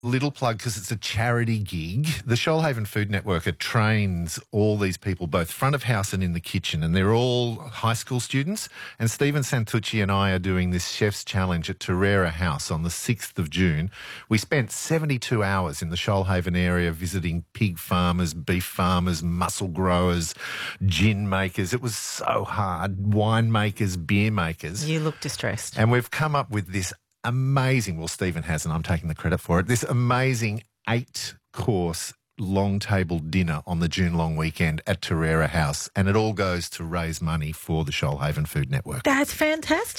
Little plug because it's a charity gig. The Shoalhaven Food Network trains all these people both front of house and in the kitchen, and they're all high school students. And Stephen Santucci and I are doing this Chef's Challenge at Torreira House on the 6th of June. We spent 72 hours in the Shoalhaven area visiting pig farmers, beef farmers, mussel growers, gin makers. It was so hard. Wine makers, beer makers. You look distressed. And we've come up with this amazing, well, Stephen hasn't, I'm taking the credit for it, this amazing 8-course long table dinner on the June long weekend at Torreira House. And it all goes to raise money for the Shoalhaven Food Network. That's fantastic.